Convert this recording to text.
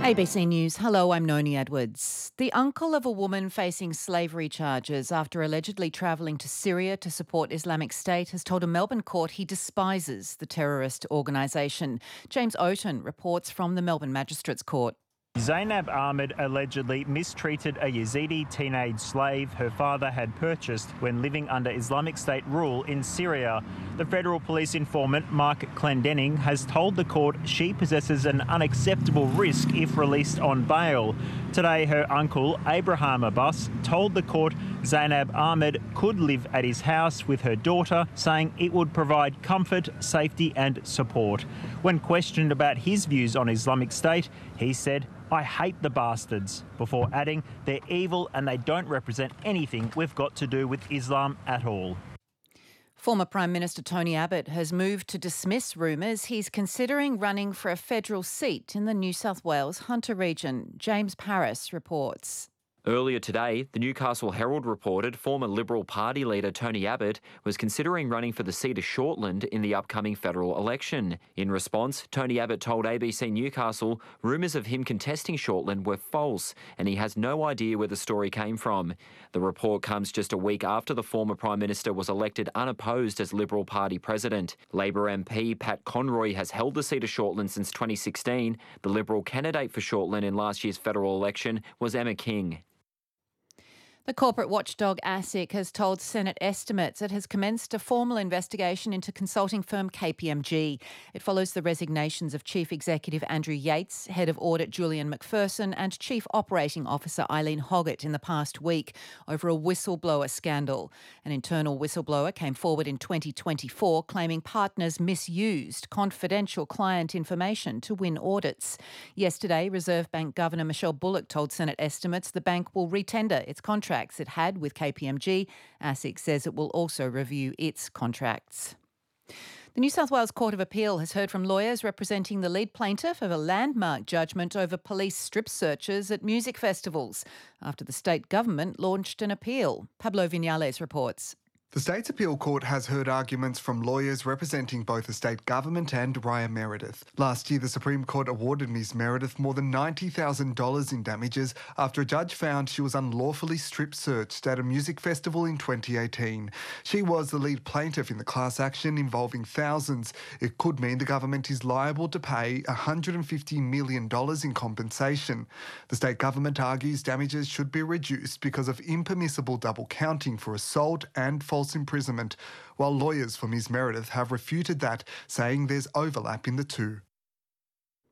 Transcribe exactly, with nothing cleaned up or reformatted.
A B C News. Hello, I'm Noni Edwards. The uncle of a woman facing slavery charges after allegedly travelling to Syria to support Islamic State has told a Melbourne court he despises the terrorist organisation. James Oaten reports from the Melbourne Magistrates Court. Zainab Ahmed allegedly mistreated a Yazidi teenage slave her father had purchased when living under Islamic State rule in Syria. The federal police informant Mark Clendenning has told the court she possesses an unacceptable risk if released on bail. Today, her uncle, Abraham Abbas, told the court Zainab Ahmed could live at his house with her daughter, saying it would provide comfort, safety and support. When questioned about his views on Islamic State, he said, "I hate the bastards," before adding, "They're evil and they don't represent anything we've got to do with Islam at all." Former Prime Minister Tony Abbott has moved to dismiss rumours he's considering running for a federal seat in the New South Wales Hunter region. James Paris reports. Earlier today, the Newcastle Herald reported former Liberal Party leader Tony Abbott was considering running for the seat of Shortland in the upcoming federal election. In response, Tony Abbott told A B C Newcastle rumours of him contesting Shortland were false and he has no idea where the story came from. The report comes just a week after the former Prime Minister was elected unopposed as Liberal Party president. Labor M P Pat Conroy has held the seat of Shortland since twenty sixteen. The Liberal candidate for Shortland in last year's federal election was Emma King. The corporate watchdog ASIC has told Senate estimates it has commenced a formal investigation into consulting firm K P M G. It follows the resignations of Chief Executive Andrew Yates, Head of Audit Julian McPherson and Chief Operating Officer Eileen Hoggett in the past week over a whistleblower scandal. An internal whistleblower came forward in twenty twenty-four claiming partners misused confidential client information to win audits. Yesterday, Reserve Bank Governor Michelle Bullock told Senate estimates the bank will retender its contract it had with K P M G. ASIC says it will also review its contracts. The New South Wales Court of Appeal has heard from lawyers representing the lead plaintiff of a landmark judgment over police strip searches at music festivals after the state government launched an appeal. Pablo Vinales reports. The State's Appeal Court has heard arguments from lawyers representing both the state government and Raya Meredith. Last year, the Supreme Court awarded Miz Meredith more than ninety thousand dollars in damages after a judge found she was unlawfully strip-searched at a music festival in twenty eighteen. She was the lead plaintiff in the class action involving thousands. It could mean the government is liable to pay one hundred fifty million dollars in compensation. The state government argues damages should be reduced because of impermissible double counting for assault and false imprisonment, while lawyers for Miz Meredith have refuted that, saying there's overlap in the two.